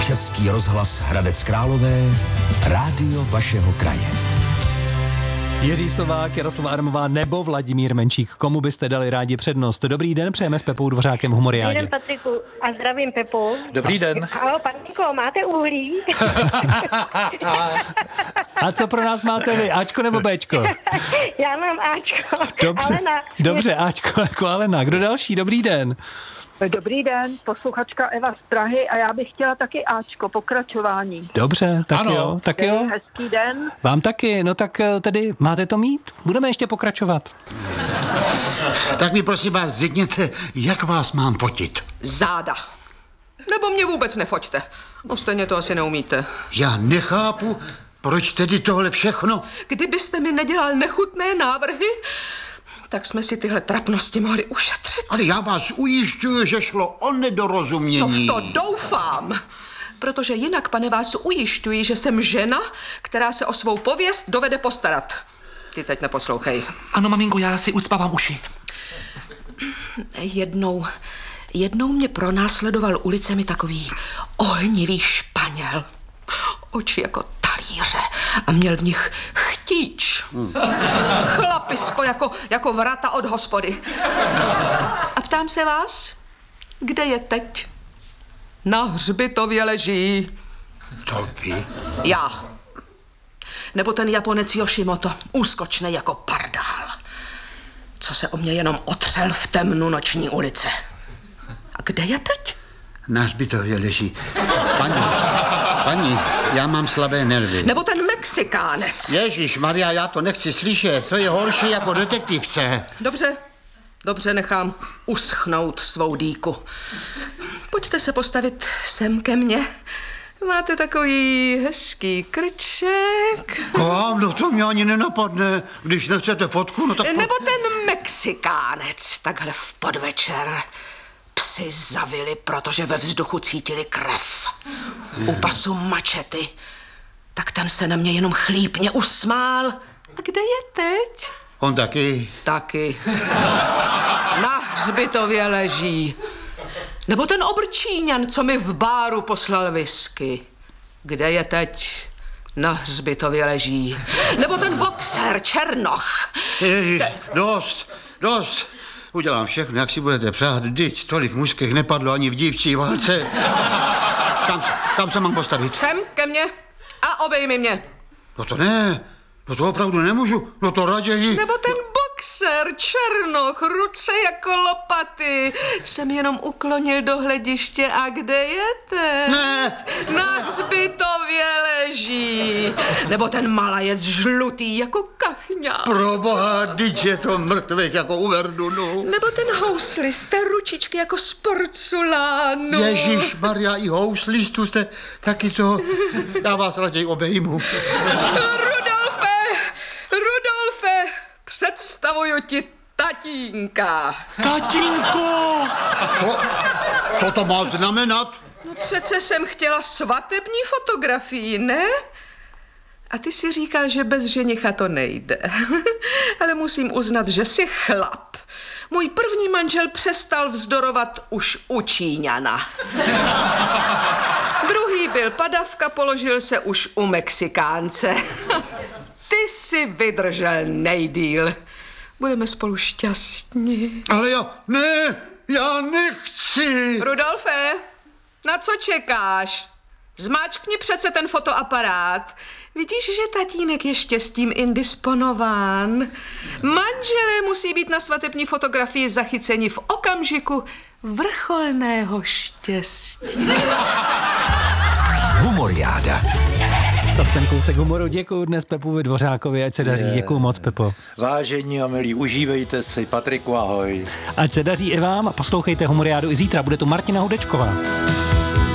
Český rozhlas Hradec Králové, rádio vašeho kraje. Jiří Sovák, Jaroslava Adamová nebo Vladimír Menšík. Komu byste dali rádi přednost? Dobrý den, přejeme s Pepou Dvořákem v Humoriádě. Dobrý den, Patriku, a zdravím Pepu. Dobrý den. Ahoj, Patriku, máte uhlí? A co pro nás máte vy? Ačko nebo Bčko? Já mám Ačko. Dobře, Ačko jako Alena. Kdo další? Dobrý den. Dobrý den, posluchačka Eva z Prahy a já bych chtěla taky Ačko, pokračování. Dobře, tak ano. jo, tak jo. Hezký den. Vám taky, no tak tedy máte to mít? Budeme ještě pokračovat. Tak mi prosím vás řekněte, jak vás mám fotit? Záda. Nebo mě vůbec nefoťte. No stejně to asi neumíte. Já nechápu, proč tedy tohle všechno? Kdybyste mi nedělal nechutné návrhy, tak jsme si tyhle trapnosti mohli ušetřit. Ale já vás ujišťuju, že šlo o nedorozumění. No v to doufám. Protože jinak, pane, vás ujišťuji, že jsem žena, která se o svou pověst dovede postarat. Ty teď neposlouchej. Ano, maminko, já si ucpávám uši. Jednou mě pronásledoval ulicemi takový ohnivý Španěl. Oči jako talíře a měl v nich chtíč. Chlapisko jako vrata od hospody. A ptám se vás, kde je teď? Na hřbitově leží. To vy? Já. Nebo ten Japonec Yoshimoto, úskočnej jako pardál. Co se o mě jenom otřel v temnu noční ulice. A kde je teď? Na hřbitově leží. Paní, já mám slabé nervy. Nebo ten Mexikánec. Ježíš Maria, já to nechci slyšet. To je horší jako detektivce. Dobře, nechám uschnout svou dýku. Pojďte se postavit sem ke mně. Máte takový hezký krček. Kam? No to mě ani nenapadne. Když nechcete fotku, no tak... Nebo ten Mexikánec, takhle v podvečer. Psi zavili, protože ve vzduchu cítili krev. U pasu mačety. Tak ten se na mě jenom chlípně usmál. A kde je teď? On taky. Taky. Na hřbitově leží. Nebo ten Obrčíňan, co mi v báru poslal whisky. Kde je teď? Na hřbitově leží. Nebo ten boxer Černoch. Ježíš, dost. Udělám všechno, jak si budete přát. Vždyť tolik mužských nepadlo ani v dívčí válce. Kam se mám postavit? Sem ke mně a obejmi mě. No to ne, no to opravdu nemůžu, no to raději. Nebo ten boxer Černoch, ruce jako lopaty. Jsem jenom uklonil do hlediště a kde je teď? Ne. Na hřbitově leží. Nebo ten malajec žlutý jako kachňa. Proboha, vždyť je to mrtvých jako u Verdunu. Nebo ten houslista, ručičky jako z porcelánu. Ježíš Maria, i houslistu jste taky to. Já vás raději obejmu. Rudolfe, představuju ti tatínka. Tatínko! Co to má znamenat? No přece jsem chtěla svatební fotografii, ne? A ty si říkal, že bez ženicha to nejde. Ale musím uznat, že jsi chlap. Můj první manžel přestal vzdorovat už u Číňana. Druhý byl padavka, položil se už u Mexikánce. Ty jsi vydržel nejdýl. Budeme spolu šťastní. Ale já nechci. Rudolfe, na co čekáš? Zmáčkni přece ten fotoaparát. Vidíš, že tatínek je štěstím indisponován. Manželé musí být na svatební fotografii zachyceni v okamžiku vrcholného štěstí. Humoriáda. Za ten kousek humoru děkuju dnes Pepovi Dvořákovi, ať se daří. Děkuju moc, Pepo. Vážení a milí, užívejte si. Patriku, ahoj. Ať se daří i vám a poslouchejte Humoriádu i zítra. Bude tu Martina Hudečková.